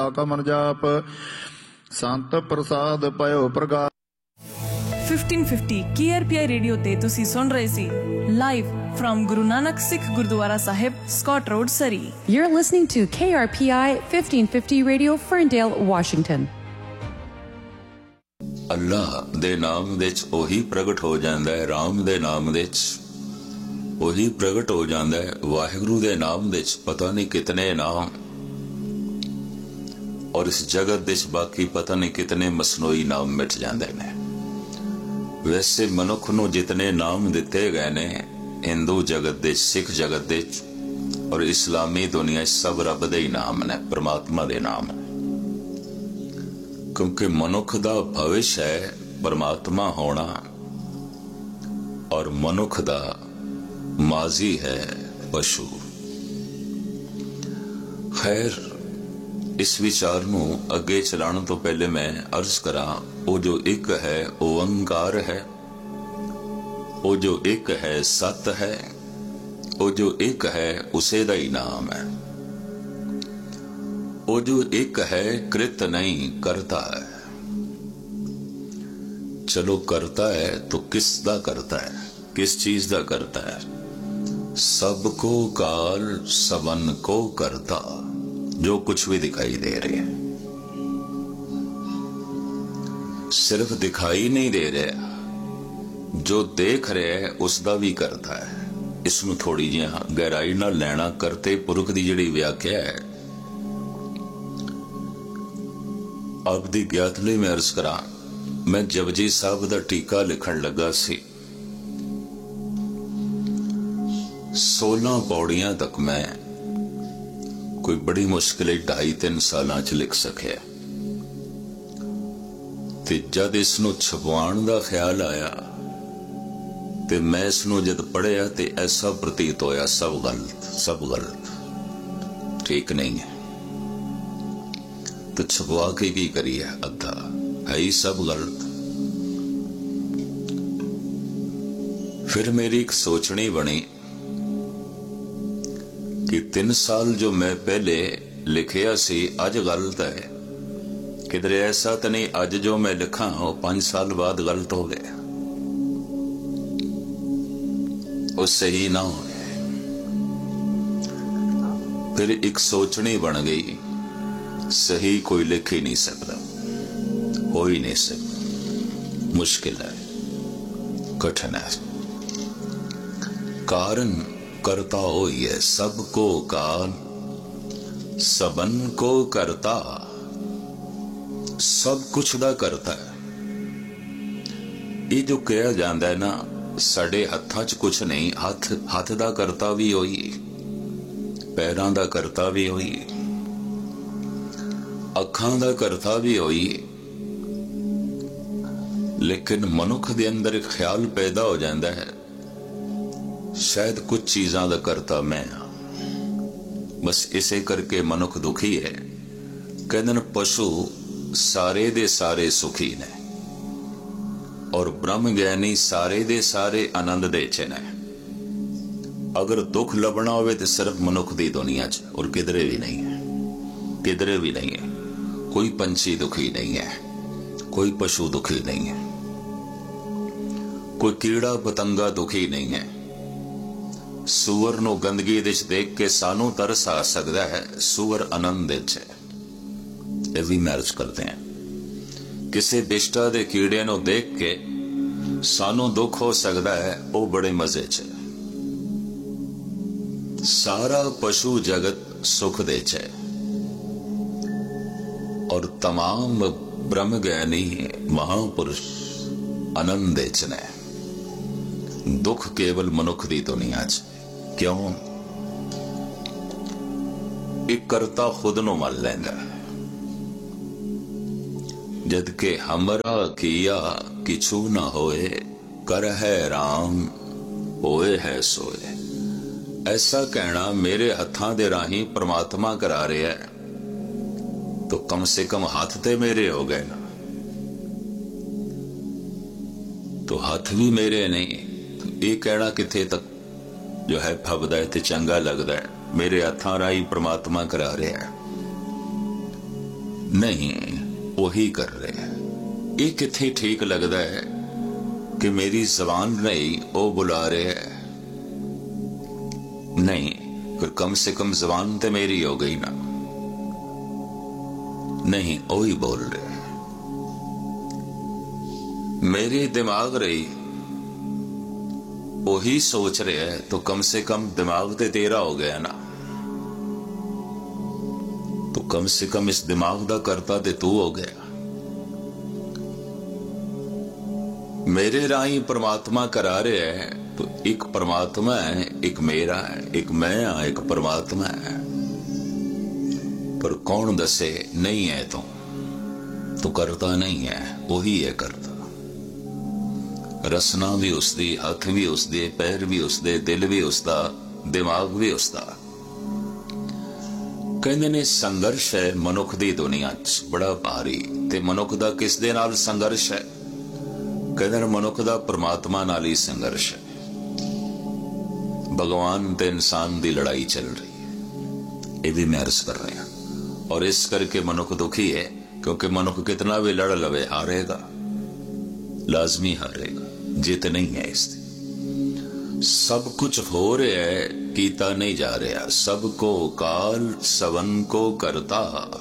ਕਮਨ ਜਾਪ ਸੰਤ ਪ੍ਰਸਾਦ ਪਇਓ ਪ੍ਰਗਾਸ। 1550 KRPI radio ਤੇ ਤੁਸੀਂ ਸੁਣ ਰਹੇ ਸੀ live from Guru Nanak Sikh Gurdwara Sahib, Scott Road, Surrey. You're listening to KRPI 1550 Radio, Ferndale, Washington. ਅੱਲਾਹ ਦੇ ਨਾਮ ਵਿੱਚ ਉਹੀ ਪ੍ਰਗਟ ਹੋ ਜਾਂਦਾ ਹੈ, ਰਾਮ ਦੇ ਨਾਮ ਵਿੱਚ ਉਹੀ ਪ੍ਰਗਟ ਹੋ ਜਾਂਦਾ ਹੈ, ਵਾਹਿਗੁਰੂ ਦੇ ਨਾਮ ਵਿੱਚ ਪਤਾ ਨਹੀਂ ਕਿਤਨੇ ਨਾਮ, ਔਰ ਇਸ ਜਗਤ ਵਿੱਚ ਬਾਕੀ ਪਤਾ ਨਹੀਂ ਕਿਤਨੇ ਮਸਨੂਈ ਨਾਮ ਮਿਟ ਜਾਂਦੇ ਨੇ। ਵੈਸੇ ਮਨੁੱਖ ਨੂੰ ਜਿਤਨੇ ਨਾਮ ਦਿੱਤੇ ਗਏ ਨੇ ਹਿੰਦੂ ਜਗਤ ਦੇ, ਸਿੱਖ ਜਗਤ ਦੇ ਔਰ ਇਸਲਾਮੀ ਦੁਨੀਆ ਸਭ ਰੱਬ ਦੇ ਹੀ ਨਾਮ ਨੇ, ਪਰਮਾਤਮਾ ਦੇ ਨਾਮ ਨੇ। ਕਿਉਂਕਿ ਮਨੁੱਖ ਦਾ ਭਵਿਸ਼ ਹੈ ਪਰਮਾਤਮਾ ਹੋਣਾ, ਔਰ ਮਨੁੱਖ ਦਾ ਮਾਜ਼ੀ ਹੈ ਪਸ਼ੂ। ਖੈਰ, ਇਸ ਵਿਚਾਰ ਨੂੰ ਅੱਗੇ ਚਲਾਉਣ ਤੋਂ ਪਹਿਲੇ ਮੈਂ ਅਰਜ਼ ਕਰਾਂ, ਉਹ ਜੋ ਇੱਕ ਹੈ ਓੰਕਾਰ ਹੈ, ਉਹ ਜੋ ਇੱਕ ਹੈ ਸਤ ਹੈ, ਉਹ ਜੋ ਇੱਕ ਹੈ ਉਸੇ ਦਾ ਹੀ ਨਾਮ ਹੈ। ਉਹ ਜੋ ਇੱਕ ਹੈ कृत नहीं करता है। चलो करता है तो किस दा करता है, किस चीज दा करता है? सबको काल सबन को करता, जो कुछ भी दिखाई दे रहे हैं सिर्फ दिखाई नहीं दे रहा, जो देख रहे है उसका भी करता है। इसमें थोड़ी जी गहराई ना लेना, करते पुरख की जिहड़ी व्याख्या है अब दी ज्ञात ਲਈ मैं अर्ज करा। मैं जपजी साहब का टीका लिखण लगा सी, 16 पौड़ियां तक मैं कोई बड़ी मुश्किल 2.5-3 साल च लिख सके। ते जद इसनों छपवाण का ख्याल आया ते मैं इसनों जद पढ़िया ते ऐसा प्रतीत होया सब गलत, ठीक नहीं है। तो छपवा के की करिए, अद्धा है ही सब गलत। फिर मेरी एक सोचनी बनी कि 3 साल जो मैं पहले लिखिया सी अज गलत है, किधरे ऐसा तो नहीं अज जो मैं लिखा वो 5 साल बाद गलत हो गया, वो सही ना हो। फिर एक सोचनी बन गई, सही कोई लिख ही नहीं सकता, हो ही नहीं सकता, मुश्किल है, कठिन है। कारण करता हो ही है, सबको काल सबन को करता, सब कुछ दा करता है। ये जो कहा जाता है ना साडे हत्थां च कुछ नहीं, हथ दा करता भी होई, पैरां दा करता भी होई, अखां दा करता भी होई, लेकिन मनुख दे अंदर एक ख्याल पैदा हो जाता है शायद कुछ चीज़ां दा करता मैं हाँ। बस इसे करके मनुख दुखी है। कहते हैं पशु सारे दे सारे सुखी ने और ब्रह्म ज्ञानी सारे दे सारे आनंद दे च ने। अगर दुख लभना होवे तो सिर्फ मनुख दी दुनिया च, और किधरे भी नहीं है, किधरे भी नहीं है। कोई पंछी दुखी नहीं है, कोई पशु दुखी नहीं है, कोई कीड़ा पतंगा दुखी नहीं है। सूअर नूं गंदगी विच देख के सानू तरस आ सकता है, सूअर आनंद विच है। ये भी मैरिज करते हैं। किसी बिष्टा दे कीड़े नूं देख के सानू दुख हो सकता है, वो बड़े मजे च है। सारा पशु जगत सुख दे च है और तमाम ब्रह्म ज्ञानी महापुरुष आनंद दे च ने। दुख केवल मनुख दी दुनिया च। क्यों? एक करता खुद नु मन लैंदा, जदके हमरा किया किछु ना होए, कर है राम होए है सोए। ऐसा कहना मेरे हत्थां दे राही परमात्मा करा रहा है, तो कम से कम हाथ ते मेरे हो गए ना। तो हाथ भी मेरे नहीं, तो ये कहना किथे तक जो है फबदा है ते चंगा लगता है। मेरे हत्थां राही परमात्मा करा रहा है। नहीं वही कर रहे हैं। ये किथे ठीक लगता है कि मेरी जबान नहीं वो बुला रहे हैं? नहीं, फिर कम से कम जबान तो मेरी हो गई ना। नहीं, वही बोल रहे हैं। मेरी दिमाग रही वही सोच रहे हैं, तो कम से कम दिमाग तो तेरा हो गया ना। तो कम से कम इस दिमाग का करता ते तू हो गया। मेरे राही परमात्मा करा रहे है, तो एक परमात्मा है, एक मेरा है, एक मैं हाँ, एक परमात्मा है। पर कौन दसे नहीं है तो करता नहीं है, वही है करता। रसना भी उसदी, हथ भी उसदे, पैर भी उसदे, दिल भी उसदा, दिमाग भी उसदा। कहते ने संघर्ष है मनुख दी दुनिया च बड़ा भारी। ते मनुख दा किस दे नाल संघर्ष है? कहते ने मनुख दा परमात्मा नाल ही संघर्ष है। भगवान ते इंसान दी लड़ाई चल रही है, ये भी मैं अर्ज कर रहे हैं। और इस करके मनुख दुखी है, क्योंकि मनुख कितना भी लड़ लवे हारेगा, लाजमी हारेगा, जीत नहीं है इससे। सब कुछ हो रहा है, कीता नहीं जा रहा। सबको काल सवन को करता।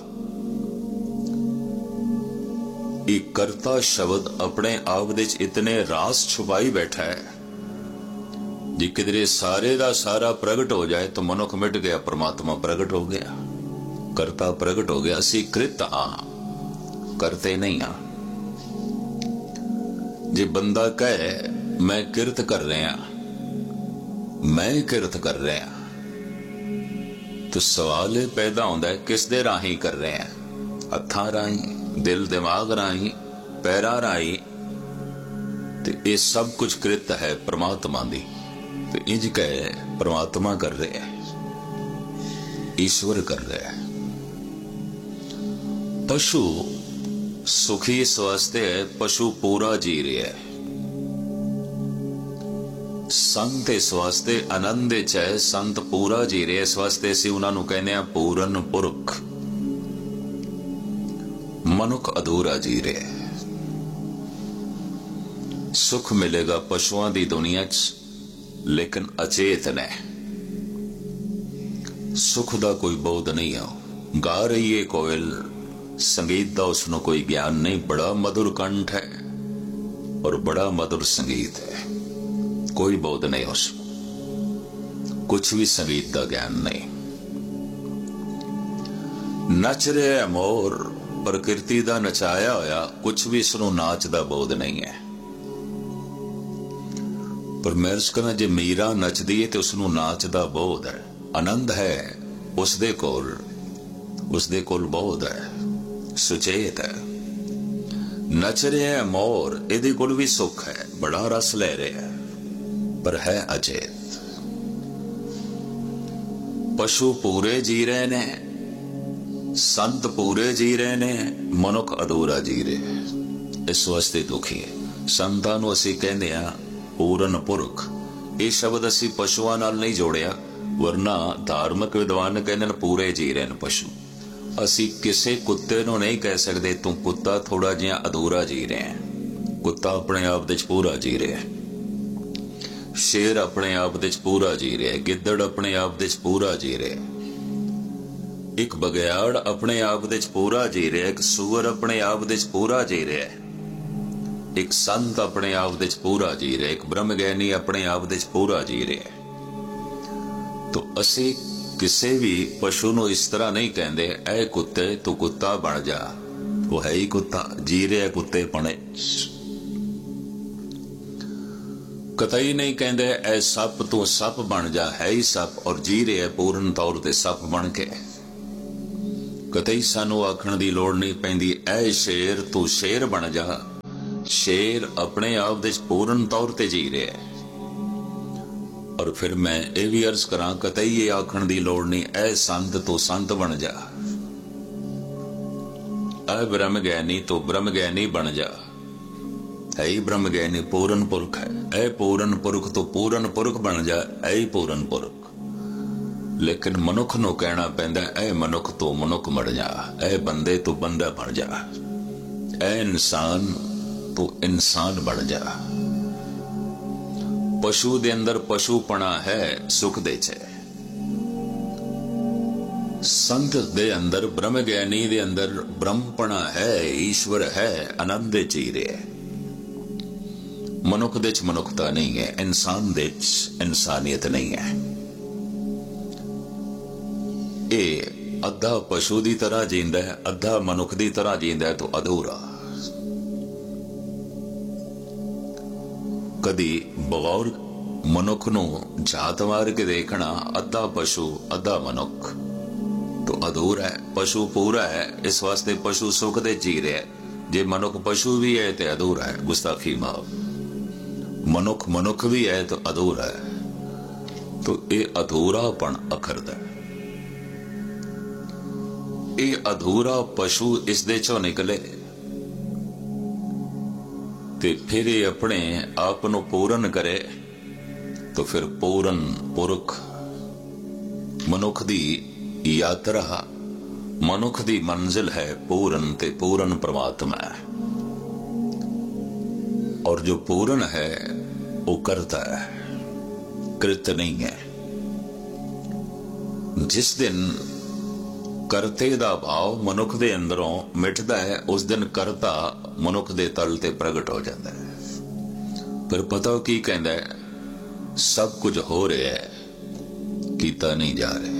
एक करता शब्द अपने आप दे इतने रास छुपाई बैठा है, जे किधरे सारे दा सारा प्रगट हो जाए तो मनुख मिट गया, परमात्मा प्रगट हो गया, करता प्रगट हो गया। असी कृत हाँ, करते नहीं हाँ। जे बंदा कहे मैं किरत कर रहा, मैं किरत कर रहा, तो सवाल पैदा होता है किस दे राही कर रहे हैं? हत्थां राही, दिल दिमाग राही, पैरा राही। तो ये सब कुछ कृत है परमात्मा दी। तो इंज कहे परमात्मा कर रहे हैं, ईश्वर कर रहे हैं। पशु सुखी इस वास्ते है, पशु पूरा जी रहा है। संत इस वास्ते आनंद च है, संत पूरा जी रहे, इस वास्ते असीं उन्हां नूं कहने आ पूरन पुरख। मनुख अधूरा जी रहे। सुख मिलेगा पशुआं दी दुनिया च, लेकिन अचेतन है। सुख दा कोई बोध नहीं है। गा रही है कोयल, संगीत का उसनो कोई ज्ञान नहीं। बड़ा मधुर कंठ है और बड़ा मधुर संगीत है, कोई बोध नहीं उसको, कुछ भी संगीत का ज्ञान नहीं। नच रहे मोर, प्रकृति का नचाया होया, कुछ भी इसनों नाच का बोध नहीं है। पर मैं कहना जे मीरा नचदी है तो उसनों नाच का बोध है, आनंद है, उसदे कोल बोध है, सुचेत है। नच रहे हैं मोर, इहदे कोल भी सुख है, बड़ा रस ले रहे हैं, पर है अचेत। पशु पूरे जी रहे ने, संत पूरे जी रहे ने, मनुख अधूरा जी रहे। इस वास्ते दुखी है। संतां नूं असीं कहंदे आ पूरन पुरख। ये शब्द असीं पशुआं नाल नहीं जोड़िया, वरना धार्मिक विद्वान कहंदे ने पूरे जी रहे ने पशु। असी किसी कुत्ते नूं नहीं कह सकते तू कुत्ता थोड़ा जिहा अधूरा जी रहे हैं। कुत्ता अपने आप दे पूरा जी रहा है, शेर अपने आप दे पूरा जी रहा है, गिद्दड़ अपने आप दे पूरा जी रहा है, एक बघियाड़ अपने आप दे पूरा जी रहा है, एक सूअर अपने आप दे पूरा जी रहा है, एक संत अपने आप दे पूरा जी रहा है, एक ब्रह्मज्ञानी अपने आप दे पूरा जी रहा है। तो असी किसी भी पशु नूं इस तरह नहीं कहते ऐ कुत्ते तू कुत्ता बन जा, वो है ही कुत्ता, जी रहा कुत्ते पने। कतई नहीं कहते ऐ सप तू सप बन जा, है ही सप और जी रहा पूर्ण तौर ते सप बन के। कतई सानू आखण दी लोड़ नहीं पैंदी ऐ शेर तू शेर बन जा, शेर अपने आप दे पूर्ण तौर ते जी रहा है। और फिर मैं ये भी अर्ज करा, कतई ये आखण दी लोड़ नहीं ऐ संत तू संत बन जा, ऐ ब्रह्म ज्ञानी तू ब्रह्म ज्ञानी बन जा, है ही ब्रह्म ज्ञानी पूरन पुरख है, ऐ पूरन पुरख तू पूरन पुरख बन जा, ऐ ही पूरन पुरख। लेकिन मनुख नूं कहना पैंदा ऐ मनुख तो मनुख बन जा, ऐ बंदे तो बंदा बन जा, ऐ इंसान तो इंसान बन जा। पशु दे अंदर पशुपना है, सुख दे च संत दे अंदर ब्रह्म ज्ञानी दे अंदर ब्रह्मपना है, ईश्वर है, आनंद दे च ही है। मनुख दे च मनुखता नहीं है, इंसान दे च इंसानियत नहीं है। ये अद्धा पशु की तरह जींदा है, अद्धा मनुख की तरह जींदा है, तो अधूरा। कदी बगौर मनुख नूं जात मार के देखना, अद्धा पशु अद्धा मनुख, तो अधूरा है। पशु पूरा है, इस वास्ते पशु सुख दे जी रहा है। जे मनुख पशु भी है तो अधूरा है, गुस्ताखी माफ। मनुख मनुख भी है तो अधूरा है। तो ये अधूरापन अखरदा है। ये अधूरा पशु इस दे चों निकले ते फिर ये अपने आप नूं पूरन करे, तो फिर पूरन पुरख। मनुख दी यात्रा, मनुख दी मंजिल है पूरन, ते पूरन परमात्मा है। और जो पूरन है वो करता है, कृत नहीं है। जिस दिन करते दा भाव मनुख दे अंदरों मिटदा है, उस दिन करता मनुख दे तल ते प्रगट हो जाता है। पर पता की कहंदा है, सब कुछ हो रहा है, कीता नहीं जा रहा।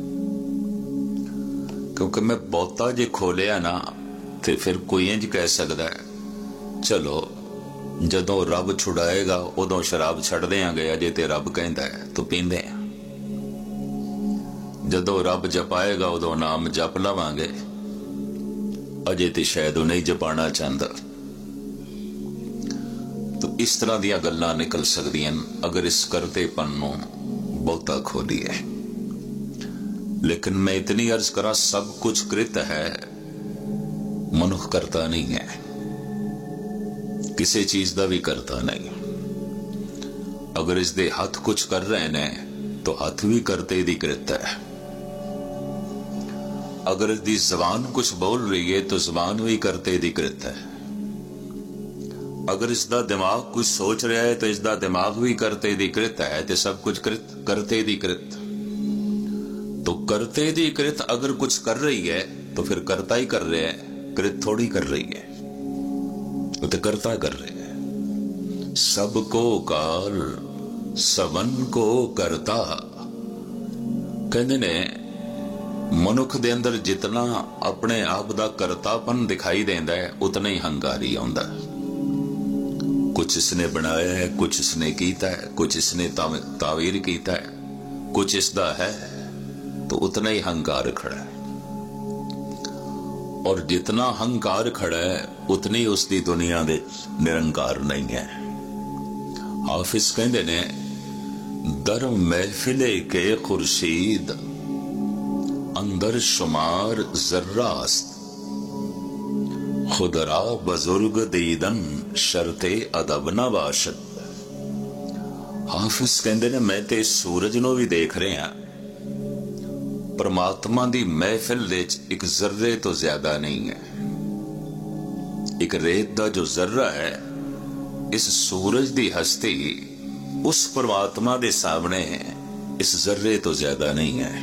क्योंकि मैं बहुता जे खोलिया ना, ते फिर कोई इंज कह सकता है, चलो जदों रब छुड़ाएगा उदों शराब छड़ देंगे, अजे ते रब कहंदा है तो पींदे हैं। जदों रब जपाएगा उदों नाम जप लवांगे, अजे ते शायद वो नहीं जपाना चाहता। तो इस तरह दी गल्लां निकल सकदियां अगर इस करतेपन नूं बहुता खोलीए। लेकिन मैं इतनी अर्ज करा, सब कुछ कृत है, मनुख करता नहीं है, किसी चीज का भी करता नहीं। अगर इस दे हाथ कुछ कर रहे ने तो हाथ भी करते दी कृत है। अगर इसकी जबान कुछ बोल रही है तो जबान भी करते दी कृत है। अगर इसका दिमाग कुछ सोच रहा है तो इसका दिमाग भी करते दी कृत है। तो सब कुछ कृत करते दी कृत। तो करते दी कृत अगर कुछ कर रही है तो फिर करता ही कर रहे हैं, कृत थोड़ी कर रही है, तो करता कर रहे हैं। सबको काल सबन को करता। कहते ने मनुख दे अंदर जितना अपने आप दा करतापन दिखाई देंदा है, उतना ही हंकारी आउंदा है। कुछ इसने बनाया है, कुछ इसने कीता है, कुछ इसने तावीर कीता है, कुछ इसदा है, तो उतना ही हंकार खड़ा है। और जितना हंकार खड़ा है उतनी उसकी दुनिया दे निरंकार नहीं है। हाफिज कहते ने, दर महफिले के खुर्शीद अंदर शुमार जर्रास्त, खुदरा बुजुर्ग दीदन शर्ते अदब न बाशद। हाफिज कहते ने, मैं ते सूरज नूं भी देख रहा, परमात्मा दी महफिल दे एक जर्रे तो ज्यादा नहीं है। एक रेत दा जो जर्रा है, इस सूरज दी हस्ती उस परमात्मा दे सामने इस जर्रे तो ज्यादा नहीं है।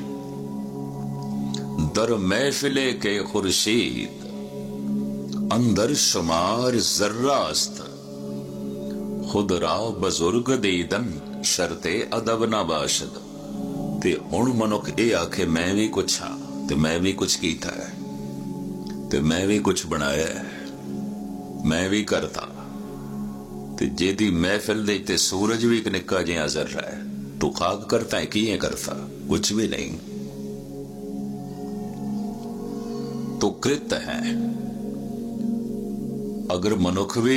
दर महफिले के खुर्शीद अंदर शुमार जर्रास्त, खुदरा बुजुर्ग दीदन शर्ते अदब न बाशद। ते हुण मनुख ये आखे मैं भी कुछ हाँ, ते मैं भी कुछ कीता है, ते मैं भी कुछ बनाया है, मैं भी करता। ते जेदी महफिल दे ते सूरज भी एक निक्का जिहा जर्रा है, तो खाक करता है, किए करता, कुछ भी नहीं। तो कृत है। अगर मनुख भी